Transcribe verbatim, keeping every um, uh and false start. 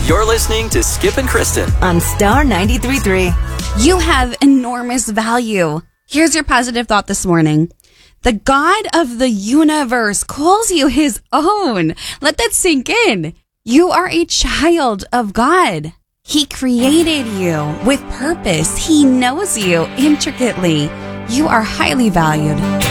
You're listening to Skip and Kristen on Star ninety-three point three. You have enormous value. Here's your positive thought this morning. The God of the universe calls you his own. Let that sink in. You are a child of God. He created you with purpose. He knows you intricately. You are highly valued.